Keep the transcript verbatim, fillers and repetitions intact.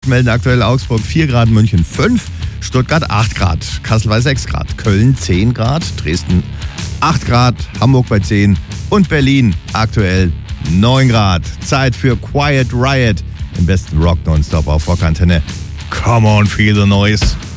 melden aktuell Augsburg vier Grad, München fünf, Stuttgart acht Grad, Kassel bei sechs Grad, Köln zehn Grad, Dresden acht Grad, Hamburg bei zehn und Berlin aktuell neun Grad. Zeit für Quiet Riot im besten Rock Nonstop auf Rockantenne. Come on, feel the noise.